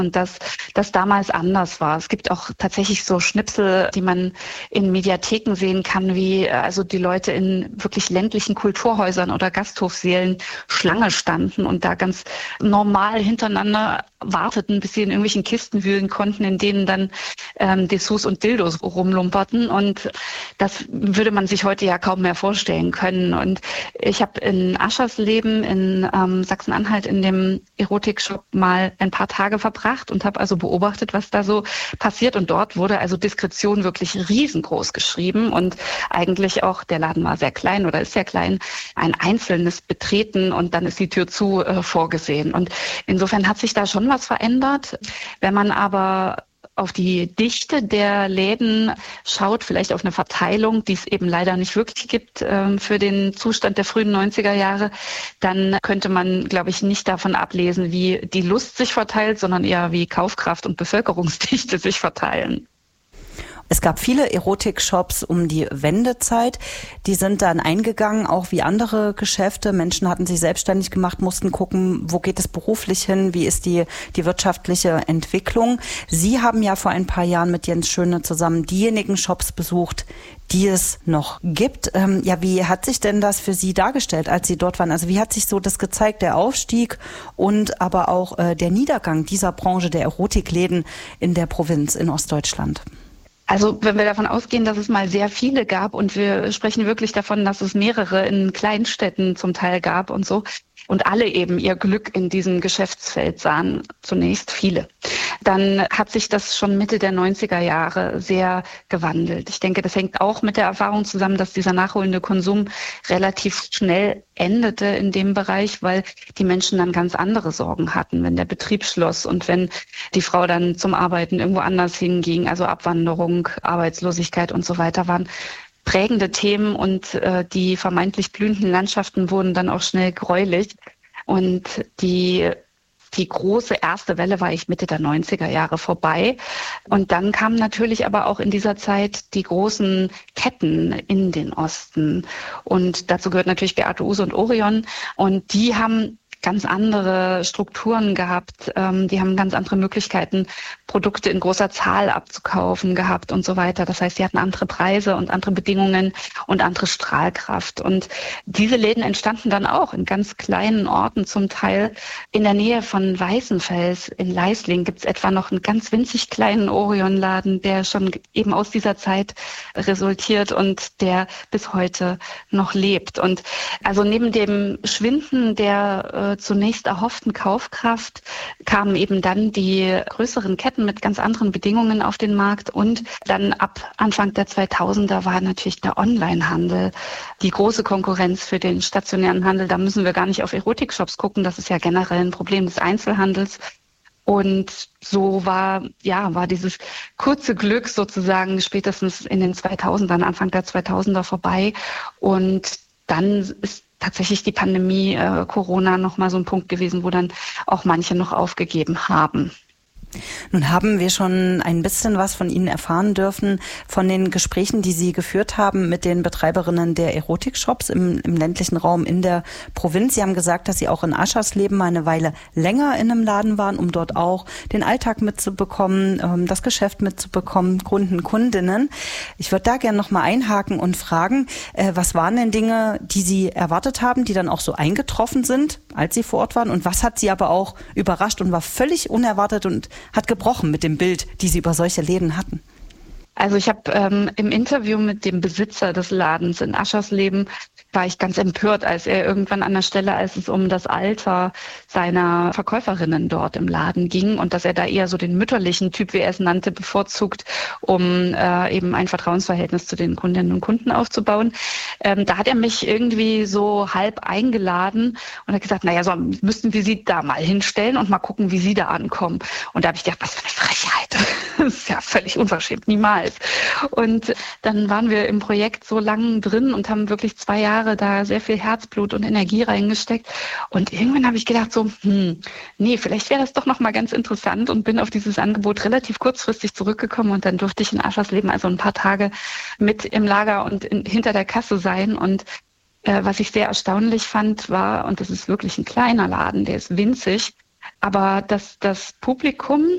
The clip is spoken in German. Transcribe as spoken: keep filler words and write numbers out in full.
Und dass das damals anders war. Es gibt auch tatsächlich so Schnipsel, die man in Mediatheken sehen kann, wie also die Leute in wirklich ländlichen Kulturhäusern oder Gasthofsälen Schlange standen und da ganz normal hintereinander warteten, bis sie in irgendwelchen Kisten wühlen konnten, in denen dann ähm, Dessous und Dildos rumlumperten. Und das würde man sich heute ja kaum mehr vorstellen können. Und ich habe in Aschersleben in ähm, Sachsen-Anhalt in dem Erotikshop mal ein paar Tage verbracht und habe also beobachtet, was da so passiert. Und dort wurde also Diskretion wirklich riesengroß geschrieben und eigentlich auch, der Laden war sehr klein oder ist sehr klein, ein einzelnes Betreten und dann ist die Tür zu äh, vorgesehen. Und insofern hat sich da schon was verändert. Wenn man aber auf die Dichte der Läden schaut, vielleicht auf eine Verteilung, die es eben leider nicht wirklich gibt äh, für den Zustand der frühen neunziger Jahre, dann könnte man, glaube ich, nicht davon ablesen, wie die Lust sich verteilt, sondern eher wie Kaufkraft und Bevölkerungsdichte sich verteilen. Es gab viele Erotik-Shops um die Wendezeit. Die sind dann eingegangen, auch wie andere Geschäfte. Menschen hatten sich selbstständig gemacht, mussten gucken, wo geht es beruflich hin, wie ist die, die wirtschaftliche Entwicklung. Sie haben ja vor ein paar Jahren mit Jens Schöne zusammen diejenigen Shops besucht, die es noch gibt. Ähm, ja, wie hat sich denn das für Sie dargestellt, als Sie dort waren? Also wie hat sich so das gezeigt, der Aufstieg und aber auch äh, der Niedergang dieser Branche der Erotikläden in der Provinz in Ostdeutschland? Also wenn wir davon ausgehen, dass es mal sehr viele gab und wir sprechen wirklich davon, dass es mehrere in Kleinstädten zum Teil gab und so und alle eben ihr Glück in diesem Geschäftsfeld sahen, zunächst viele, dann hat sich das schon Mitte der neunziger Jahre sehr gewandelt. Ich denke, das hängt auch mit der Erfahrung zusammen, dass dieser nachholende Konsum relativ schnell endete in dem Bereich, weil die Menschen dann ganz andere Sorgen hatten, wenn der Betrieb schloss und wenn die Frau dann zum Arbeiten irgendwo anders hinging, also Abwanderung, Arbeitslosigkeit und so weiter waren prägende Themen und äh, die vermeintlich blühenden Landschaften wurden dann auch schnell gräulich und die Die große erste Welle war ich Mitte der neunziger Jahre vorbei. Und dann kamen natürlich aber auch in dieser Zeit die großen Ketten in den Osten. Und dazu gehört natürlich Beate Uhse und Orion. Und die haben ganz andere Strukturen gehabt. Ähm, die haben ganz andere Möglichkeiten, Produkte in großer Zahl abzukaufen gehabt und so weiter. Das heißt, sie hatten andere Preise und andere Bedingungen und andere Strahlkraft. Und diese Läden entstanden dann auch in ganz kleinen Orten zum Teil. In der Nähe von Weißenfels in Leisling gibt es etwa noch einen ganz winzig kleinen Orion-Laden, der schon eben aus dieser Zeit resultiert und der bis heute noch lebt. Und also neben dem Schwinden der äh, zunächst erhofften Kaufkraft kamen eben dann die größeren Ketten mit ganz anderen Bedingungen auf den Markt und dann ab Anfang der zweitausender war natürlich der Onlinehandel die große Konkurrenz für den stationären Handel. Da müssen wir gar nicht auf Erotikshops gucken, das ist ja generell ein Problem des Einzelhandels. Und so war, ja, war dieses kurze Glück sozusagen spätestens in den zweitausendern, Anfang der zweitausender vorbei und dann ist tatsächlich die Pandemie, äh, Corona nochmal so ein Punkt gewesen, wo dann auch manche noch aufgegeben haben. Nun haben wir schon ein bisschen was von Ihnen erfahren dürfen, von den Gesprächen, die Sie geführt haben mit den Betreiberinnen der Erotikshops im, im ländlichen Raum in der Provinz. Sie haben gesagt, dass Sie auch in Aschersleben mal eine Weile länger in einem Laden waren, um dort auch den Alltag mitzubekommen, das Geschäft mitzubekommen, Kunden, Kundinnen. Ich würde da gerne noch mal einhaken und fragen, was waren denn Dinge, die Sie erwartet haben, die dann auch so eingetroffen sind, als Sie vor Ort waren? Und was hat Sie aber auch überrascht und war völlig unerwartet und hat gebrochen mit dem Bild, die Sie über solche Läden hatten? Also ich habe ähm, im Interview mit dem Besitzer des Ladens in Aschersleben war ich ganz empört, als er irgendwann an der Stelle, als es um das Alter seiner Verkäuferinnen dort im Laden ging und dass er da eher so den mütterlichen Typ, wie er es nannte, bevorzugt, um äh, eben ein Vertrauensverhältnis zu den Kundinnen und Kunden aufzubauen. Ähm, da hat er mich irgendwie so halb eingeladen und hat gesagt, naja, so müssten wir sie da mal hinstellen und mal gucken, wie sie da ankommen. Und da habe ich gedacht, was für eine Frechheit. Das ist ja völlig unverschämt, niemals. Und dann waren wir im Projekt so lang drin und haben wirklich zwei Jahre da sehr viel Herzblut und Energie reingesteckt. Und irgendwann habe ich gedacht so, hm, nee, vielleicht wäre das doch noch mal ganz interessant und bin auf dieses Angebot relativ kurzfristig zurückgekommen und dann durfte ich in Aschersleben also ein paar Tage mit im Lager und in, hinter der Kasse sein. Und äh, was ich sehr erstaunlich fand war, und das ist wirklich ein kleiner Laden, der ist winzig, aber dass das Publikum